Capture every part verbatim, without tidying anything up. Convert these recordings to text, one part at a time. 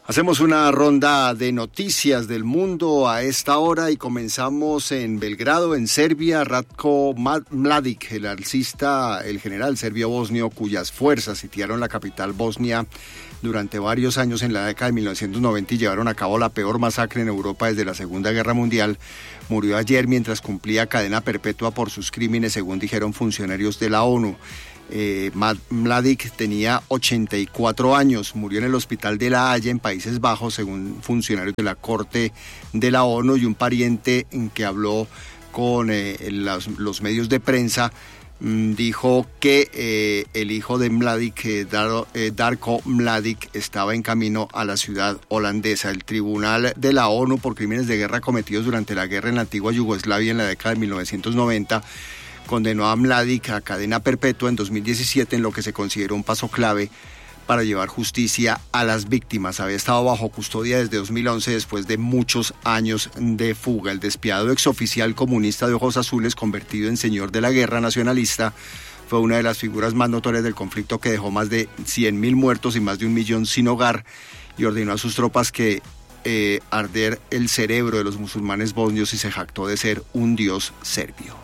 Hacemos una ronda de noticias del mundo a esta hora y comenzamos en Belgrado, en Serbia. Ratko Mladic, el alcista, el general serbio-bosnio, cuyas fuerzas sitiaron la capital bosnia durante varios años en la década de mil novecientos noventa y llevaron a cabo la peor masacre en Europa desde la Segunda Guerra Mundial, murió ayer mientras cumplía cadena perpetua por sus crímenes, según dijeron funcionarios de la ONU. Eh, Mladic tenía ochenta y cuatro años, murió en el hospital de La Haya en Países Bajos, según funcionarios de la Corte de la ONU, y un pariente que habló con eh, los, los medios de prensa mmm, dijo que eh, el hijo de Mladic, eh, Dar, eh, Darko Mladic, estaba en camino a la ciudad holandesa. El Tribunal de la ONU por Crímenes de Guerra cometidos durante la guerra en la antigua Yugoslavia en la década de mil novecientos noventa condenó a Mladic a cadena perpetua en dos mil diecisiete, en lo que se consideró un paso clave para llevar justicia a las víctimas. Había estado bajo custodia desde dos mil once después de muchos años de fuga. El despiadado exoficial comunista de ojos azules, convertido en señor de la guerra nacionalista, fue una de las figuras más notorias del conflicto, que dejó más de cien mil muertos y más de un millón sin hogar, y ordenó a sus tropas que eh, arder el cerebro de los musulmanes bosnios, y se jactó de ser un dios serbio.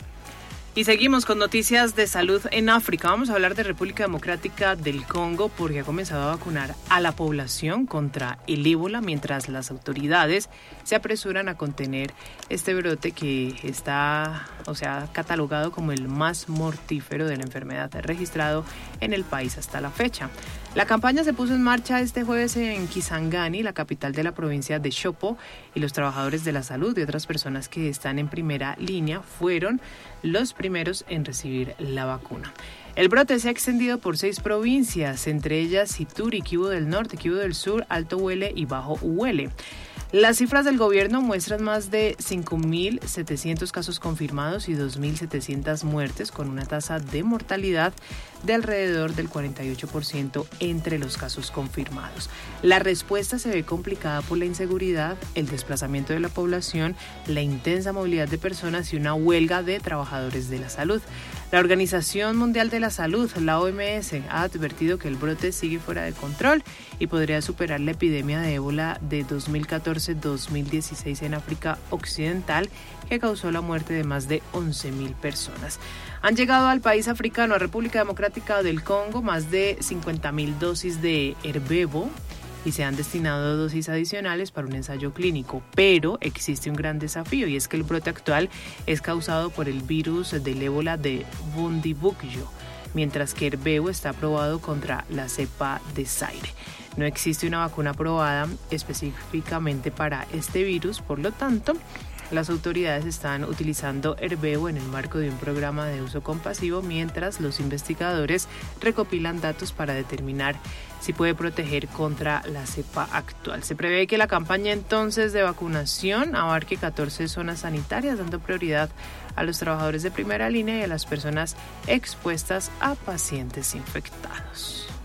Y seguimos con noticias de salud en África. Vamos a hablar de República Democrática del Congo, porque ha comenzado a vacunar a la población contra el ébola, mientras las autoridades se apresuran a contener este brote que está, o sea, catalogado como el más mortífero de la enfermedad registrado en el país hasta la fecha. La campaña se puso en marcha este jueves en Kisangani, la capital de la provincia de Chopo, y los trabajadores de la salud y otras personas que están en primera línea fueron los primeros en recibir la vacuna. El brote se ha extendido por seis provincias, entre ellas Ituri, Kivu del Norte, Kivu del Sur, Alto Huele y Bajo Huele. Las cifras del gobierno muestran más de cinco mil setecientos casos confirmados y dos mil setecientas muertes, con una tasa de mortalidad de alrededor del cuarenta y ocho por ciento entre los casos confirmados. La respuesta se ve complicada por la inseguridad, el desplazamiento de la población, la intensa movilidad de personas y una huelga de trabajadores de la salud. La Organización Mundial de la Salud, la O M S, ha advertido que el brote sigue fuera de control y podría superar la epidemia de ébola de dos mil catorce a dos mil dieciséis en África Occidental, que causó la muerte de más de once mil personas. Han llegado al país africano, a República Democrática del Congo, más de cincuenta mil dosis de Ervebo, y se han destinado dosis adicionales para un ensayo clínico, pero existe un gran desafío, y es que el brote actual es causado por el virus del ébola de Bundibugyo, mientras que Ervebo está aprobado contra la cepa de Zaire. No existe una vacuna aprobada específicamente para este virus, por lo tanto, las autoridades están utilizando Ervebo en el marco de un programa de uso compasivo, mientras los investigadores recopilan datos para determinar si puede proteger contra la cepa actual. Se prevé que la campaña entonces de vacunación abarque catorce zonas sanitarias, dando prioridad a los trabajadores de primera línea y a las personas expuestas a pacientes infectados.